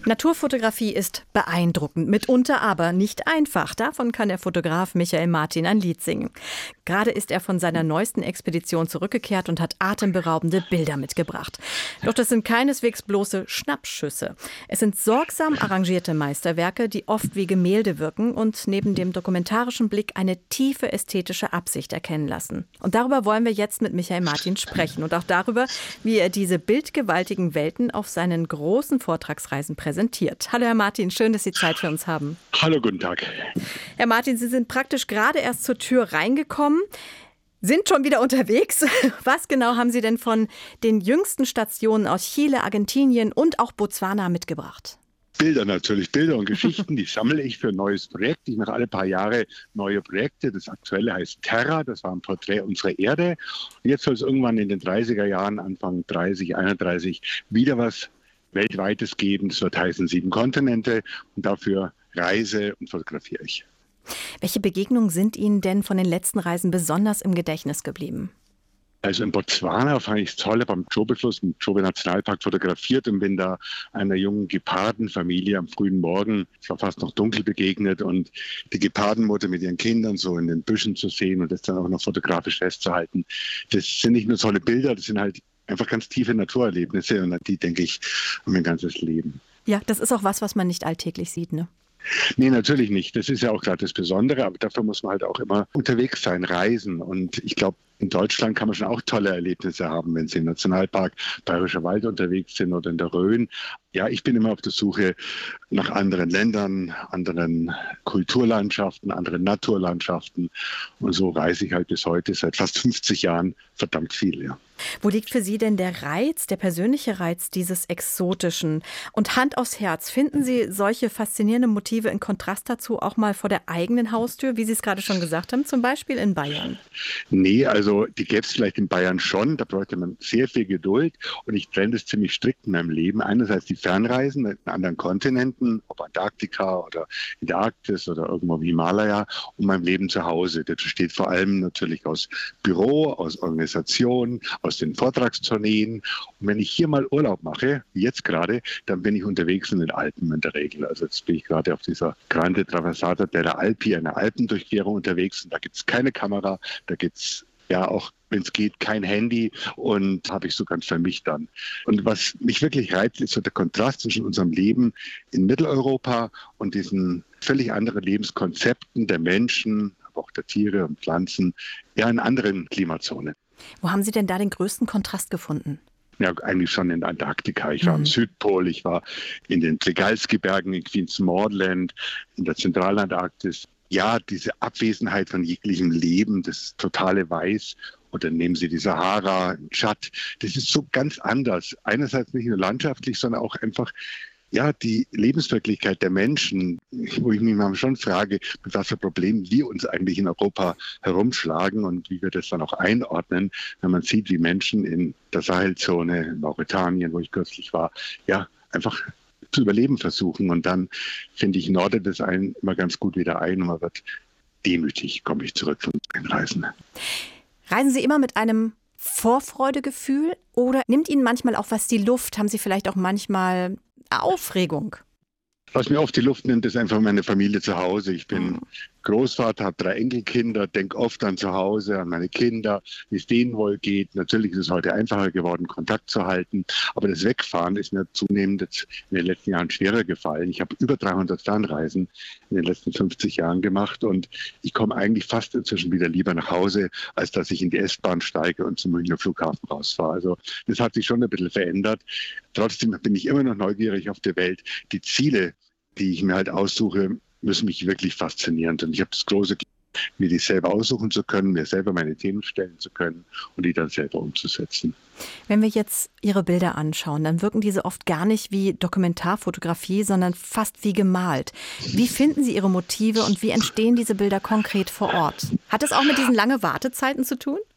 Naturfotografie ist beeindruckend, mitunter aber nicht einfach. Davon kann der Fotograf Michael Martin ein Lied singen. Gerade ist er von seiner neuesten Expedition zurückgekehrt und hat atemberaubende Bilder mitgebracht. Doch das sind keineswegs bloße Schnappschüsse. Es sind sorgsam arrangierte Meisterwerke, die oft wie Gemälde wirken und neben dem dokumentarischen Blick eine tiefe ästhetische Absicht erkennen lassen. Und darüber wollen wir jetzt mit Michael Martin sprechen und auch darüber, wie er diese bildgewaltigen Welten auf seinen großen Vortragsreisen präsentiert. Hallo Herr Martin, schön, dass Sie Zeit für uns haben. Hallo, guten Tag. Herr Martin, Sie sind praktisch gerade erst zur Tür reingekommen, sind schon wieder unterwegs. Was genau haben Sie denn von den jüngsten Stationen aus Chile, Argentinien und auch Botswana mitgebracht? Bilder natürlich, Bilder und Geschichten, die sammle ich für ein neues Projekt. Ich mache alle paar Jahre neue Projekte. Das aktuelle heißt Terra, das war ein Porträt unserer Erde. Und jetzt soll es irgendwann in den 30er Jahren, Anfang 30, 31, wieder was Weltweites geben. Das wird heißen 7 Kontinente und dafür reise und fotografiere ich. Welche Begegnungen sind Ihnen denn von den letzten Reisen besonders im Gedächtnis geblieben? Also in Botswana fand ich es toll, habe am Chobe-Fluss, im Chobe-Nationalpark fotografiert und bin da einer jungen Gepardenfamilie am frühen Morgen, es war fast noch dunkel, begegnet und die Gepardenmutter mit ihren Kindern so in den Büschen zu sehen und das dann auch noch fotografisch festzuhalten. Das sind nicht nur tolle Bilder, das sind halt einfach ganz tiefe Naturerlebnisse und an die denke ich mein ganzes Leben. Ja, das ist auch was man nicht alltäglich sieht, ne? Nee, natürlich nicht. Das ist ja auch gerade das Besondere, aber dafür muss man halt auch immer unterwegs sein, reisen. Und ich glaube, in Deutschland kann man schon auch tolle Erlebnisse haben, wenn Sie im Nationalpark Bayerischer Wald unterwegs sind oder in der Rhön. Ja, ich bin immer auf der Suche nach anderen Ländern, anderen Kulturlandschaften, anderen Naturlandschaften. Und so reise ich halt bis heute seit fast 50 Jahren verdammt viel, ja. Wo liegt für Sie denn der Reiz, der persönliche Reiz dieses Exotischen? Und Hand aufs Herz, finden Sie solche faszinierenden Motive in Kontrast dazu auch mal vor der eigenen Haustür, wie Sie es gerade schon gesagt haben, zum Beispiel in Bayern? Nee, also die gäbe es vielleicht in Bayern schon, da bräuchte man sehr viel Geduld und ich trenne das ziemlich strikt in meinem Leben. Einerseits die Fernreisen in anderen Kontinenten, ob Antarktika oder in der Arktis oder irgendwo im Himalaya und mein Leben zu Hause. Das besteht vor allem natürlich aus Büro, aus Organisation, aus den Vortragstourneen. Und wenn ich hier mal Urlaub mache, wie jetzt gerade, dann bin ich unterwegs in den Alpen in der Regel. Also jetzt bin ich gerade auf dieser Grande Traversata delle Alpi, einer Alpendurchquerung unterwegs und da gibt es keine Kamera, da gibt es ja auch, wenn es geht, kein Handy und habe ich so ganz für mich dann. Und was mich wirklich reizt, ist so der Kontrast zwischen unserem Leben in Mitteleuropa und diesen völlig anderen Lebenskonzepten der Menschen, aber auch der Tiere und Pflanzen, ja in anderen Klimazonen. Wo haben Sie denn da den größten Kontrast gefunden? Ja, eigentlich schon in Antarktika. Ich war am Südpol, ich war in den Tregalski-Bergen, in Queen's Maudland, in der Zentralantarktis. Ja, diese Abwesenheit von jeglichem Leben, das totale Weiß. Oder nehmen Sie die Sahara, Tschad. Das ist so ganz anders. Einerseits nicht nur landschaftlich, sondern auch einfach ja, die Lebenswirklichkeit der Menschen, wo ich mich manchmal schon frage, mit was für Problemen wir uns eigentlich in Europa herumschlagen und wie wir das dann auch einordnen, wenn man sieht, wie Menschen in der Sahelzone, in Mauretanien, wo ich kürzlich war, ja, einfach zu überleben versuchen. Und dann, finde ich, nordet es einen immer ganz gut wieder ein und man wird demütig, komme ich zurück von den Reisen. Reisen Sie immer mit einem Vorfreudegefühl oder nimmt Ihnen manchmal auch was die Luft? Haben Sie vielleicht auch manchmal Aufregung? Was mir oft die Luft nimmt, ist einfach meine Familie zu Hause. Ich bin Großvater, habe 3 Enkelkinder, denke oft an zu Hause, an meine Kinder, wie es denen wohl geht. Natürlich ist es heute einfacher geworden, Kontakt zu halten. Aber das Wegfahren ist mir zunehmend jetzt in den letzten Jahren schwerer gefallen. Ich habe über 300 Fernreisen in den letzten 50 Jahren gemacht und ich komme eigentlich fast inzwischen wieder lieber nach Hause, als dass ich in die S-Bahn steige und zum Münchner Flughafen rausfahre. Also das hat sich schon ein bisschen verändert. Trotzdem bin ich immer noch neugierig auf die Welt. Die Ziele, die ich mir halt aussuche, müssen mich wirklich faszinieren. Und ich habe das große Glück, mir die selber aussuchen zu können, mir selber meine Themen stellen zu können und die dann selber umzusetzen. Wenn wir jetzt Ihre Bilder anschauen, dann wirken diese oft gar nicht wie Dokumentarfotografie, sondern fast wie gemalt. Wie finden Sie Ihre Motive und wie entstehen diese Bilder konkret vor Ort? Hat es auch mit diesen langen Wartezeiten zu tun?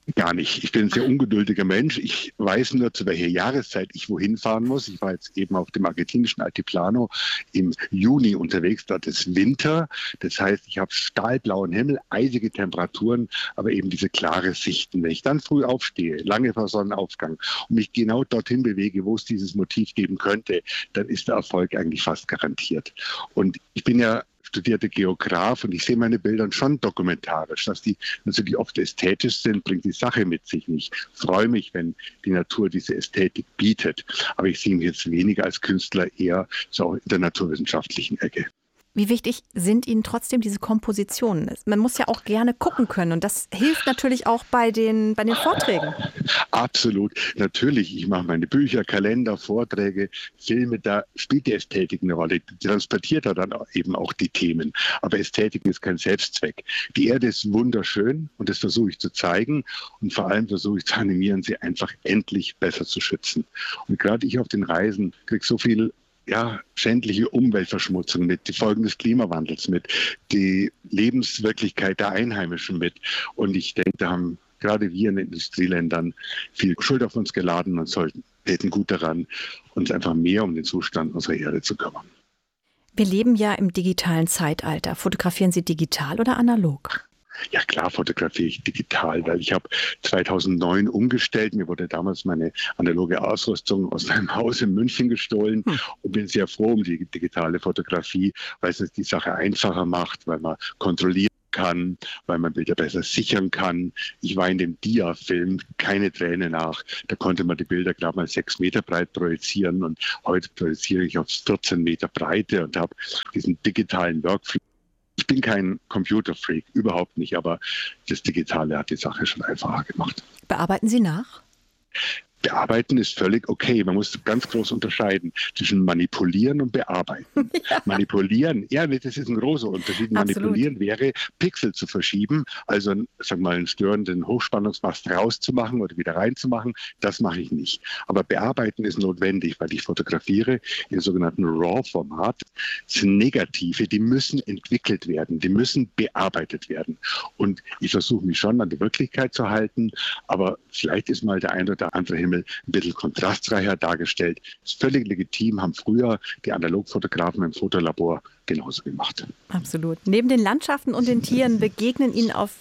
Gar nicht. Ich bin ein sehr ungeduldiger Mensch. Ich weiß nur, zu welcher Jahreszeit ich wohin fahren muss. Ich war jetzt eben auf dem argentinischen Altiplano im Juni unterwegs. Dort ist Winter. Das heißt, ich habe stahlblauen Himmel, eisige Temperaturen, aber eben diese klare Sichten. Wenn ich dann früh aufstehe, lange vor Sonnenaufgang und mich genau dorthin bewege, wo es dieses Motiv geben könnte, dann ist der Erfolg eigentlich fast garantiert. Und ich bin ja studierter Geograf und ich sehe meine Bilder schon dokumentarisch. Dass die natürlich oft ästhetisch sind, bringt die Sache mit sich nicht. Ich freue mich, wenn die Natur diese Ästhetik bietet. Aber ich sehe mich jetzt weniger als Künstler, eher so in der naturwissenschaftlichen Ecke. Wie wichtig sind Ihnen trotzdem diese Kompositionen? Man muss ja auch gerne gucken können und das hilft natürlich auch bei den Vorträgen. Absolut. Natürlich, ich mache meine Bücher, Kalender, Vorträge, Filme, da spielt die Ästhetik eine Rolle. Die transportiert da dann eben auch die Themen. Aber Ästhetik ist kein Selbstzweck. Die Erde ist wunderschön und das versuche ich zu zeigen und vor allem versuche ich zu animieren, sie einfach endlich besser zu schützen. Und gerade ich auf den Reisen kriege so viel schändliche Umweltverschmutzung mit, die Folgen des Klimawandels mit, die Lebenswirklichkeit der Einheimischen mit. Und ich denke, da haben gerade wir in den Industrieländern viel Schuld auf uns geladen und täten gut daran, uns einfach mehr um den Zustand unserer Erde zu kümmern. Wir leben ja im digitalen Zeitalter. Fotografieren Sie digital oder analog? Ja klar, fotografiere ich digital, weil ich habe 2009 umgestellt. Mir wurde damals meine analoge Ausrüstung aus meinem Haus in München gestohlen und bin sehr froh um die digitale Fotografie, weil es die Sache einfacher macht, weil man kontrollieren kann, weil man Bilder besser sichern kann. Ich war in dem Dia-Film keine Träne nach. Da konnte man die Bilder gerade mal 6 Meter breit projizieren und heute projiziere ich auf 14 Meter Breite und habe diesen digitalen Workflow. Ich bin kein Computerfreak, überhaupt nicht, aber das Digitale hat die Sache schon einfacher gemacht. Bearbeiten Sie nach? Bearbeiten ist völlig okay. Man muss ganz groß unterscheiden zwischen manipulieren und bearbeiten. Ja. Manipulieren, das ist ein großer Unterschied. Absolut. Manipulieren wäre, Pixel zu verschieben, also einen störenden Hochspannungsmast rauszumachen oder wieder reinzumachen. Das mache ich nicht. Aber bearbeiten ist notwendig, weil ich fotografiere im sogenannten RAW-Format. Das sind Negative, die müssen entwickelt werden, die müssen bearbeitet werden. Und ich versuche mich schon an die Wirklichkeit zu halten, aber vielleicht ist mal der ein oder andere Himmel ein bisschen kontrastreicher dargestellt. Das ist völlig legitim, haben früher die Analogfotografen im Fotolabor genauso gemacht. Absolut. Neben den Landschaften und den Tieren begegnen Ihnen auf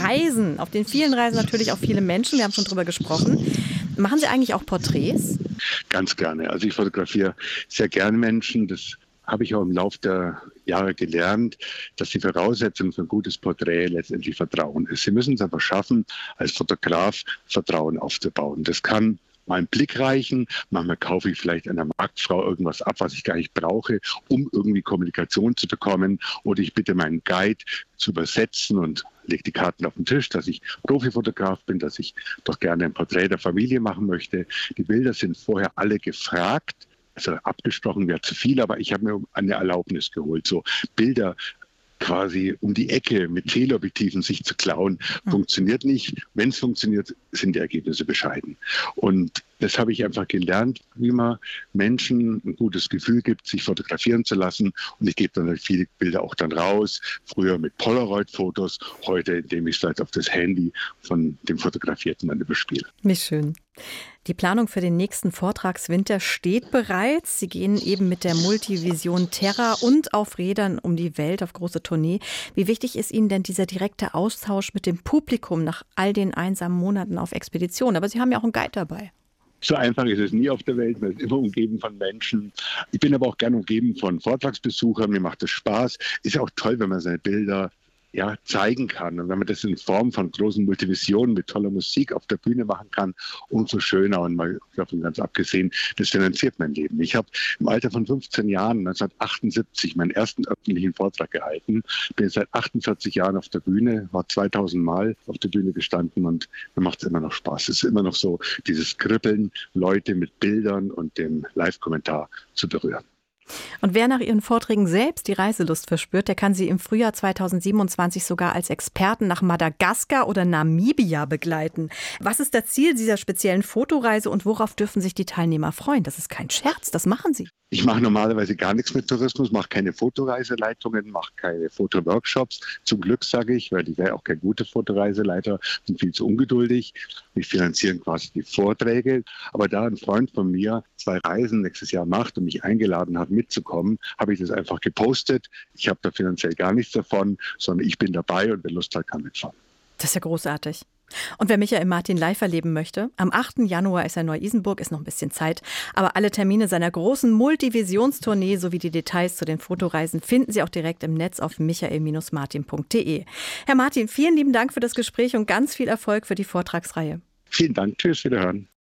den vielen Reisen natürlich auch viele Menschen. Wir haben schon drüber gesprochen. Machen Sie eigentlich auch Porträts? Ganz gerne. Also ich fotografiere sehr gerne Menschen. Das habe ich auch im Laufe der Jahre gelernt, dass die Voraussetzung für ein gutes Porträt letztendlich Vertrauen ist. Sie müssen es einfach schaffen, als Fotograf Vertrauen aufzubauen. Das kann mal einen Blick reichen. Manchmal kaufe ich vielleicht einer Marktfrau irgendwas ab, was ich gar nicht brauche, um irgendwie Kommunikation zu bekommen. Oder ich bitte meinen Guide zu übersetzen und lege die Karten auf den Tisch, dass ich Profifotograf bin, dass ich doch gerne ein Porträt der Familie machen möchte. Die Bilder sind vorher alle gefragt. Also abgesprochen wäre zu viel, aber ich habe mir eine Erlaubnis geholt. So Bilder quasi um die Ecke mit Teleobjektiven sich zu klauen, funktioniert nicht. Wenn es funktioniert, sind die Ergebnisse bescheiden. Und das habe ich einfach gelernt, wie man Menschen ein gutes Gefühl gibt, sich fotografieren zu lassen. Und ich gebe dann viele Bilder auch dann raus. Früher mit Polaroid-Fotos, heute indem ich es halt auf das Handy von dem Fotografierten dann überspiele. Wie schön. Die Planung für den nächsten Vortragswinter steht bereits. Sie gehen eben mit der Multivision Terra und auf Rädern um die Welt auf große Tournee. Wie wichtig ist Ihnen denn dieser direkte Austausch mit dem Publikum nach all den einsamen Monaten auf Expedition? Aber Sie haben ja auch einen Guide dabei. So einfach ist es nie auf der Welt, man ist immer umgeben von Menschen. Ich bin aber auch gerne umgeben von Vortragsbesuchern, mir macht das Spaß. Ist ja auch toll, wenn man seine Bilder zeigen kann. Und wenn man das in Form von großen Multivisionen mit toller Musik auf der Bühne machen kann, umso schöner. Und mal davon ganz abgesehen, das finanziert mein Leben. Ich habe im Alter von 15 Jahren, 1978, meinen ersten öffentlichen Vortrag gehalten. Bin seit 48 Jahren auf der Bühne, war 2000 Mal auf der Bühne gestanden und mir macht es immer noch Spaß. Es ist immer noch so, dieses Kribbeln, Leute mit Bildern und dem Live-Kommentar zu berühren. Und wer nach Ihren Vorträgen selbst die Reiselust verspürt, der kann Sie im Frühjahr 2027 sogar als Experten nach Madagaskar oder Namibia begleiten. Was ist das Ziel dieser speziellen Fotoreise und worauf dürfen sich die Teilnehmer freuen? Das ist kein Scherz, das machen Sie. Ich mache normalerweise gar nichts mit Tourismus, mache keine Fotoreiseleitungen, mache keine Fotoworkshops. Zum Glück sage ich, weil ich wäre auch kein guter Fotoreiseleiter, bin viel zu ungeduldig. Wir finanzieren quasi die Vorträge. Aber da ein Freund von mir 2 Reisen nächstes Jahr macht und mich eingeladen hat, mitzukommen, habe ich das einfach gepostet. Ich habe da finanziell gar nichts davon, sondern ich bin dabei und wer Lust hat, kann mitfahren. Das ist ja großartig. Und wer Michael Martin live erleben möchte, am 8. Januar ist er in Neu-Isenburg, ist noch ein bisschen Zeit. Aber alle Termine seiner großen Multivisionstournee sowie die Details zu den Fotoreisen finden Sie auch direkt im Netz auf michael-martin.de. Herr Martin, vielen lieben Dank für das Gespräch und ganz viel Erfolg für die Vortragsreihe. Vielen Dank. Tschüss, wiederhören.